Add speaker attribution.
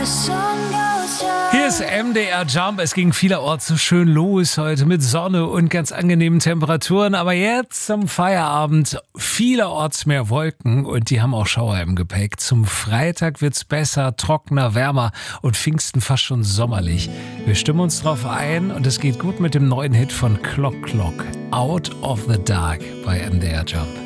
Speaker 1: Hier ist MDR Jump. Es ging vielerorts so schön los heute mit Sonne und ganz angenehmen Temperaturen. Aber jetzt zum Feierabend vielerorts mehr Wolken und die haben auch Schauer im Gepäck. Zum Freitag wird's besser, trockener, wärmer und Pfingsten fast schon sommerlich. Wir stimmen uns drauf ein und es geht gut mit dem neuen Hit von Clock Clock. Out of the Dark bei MDR Jump.